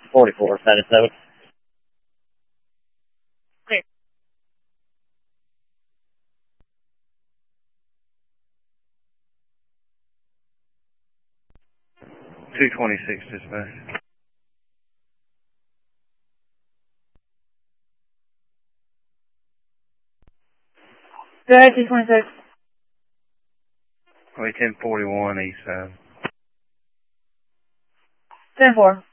44, status 7. Clear. 226 dispatch. Go ahead, 226. 1041 east side. 10-4.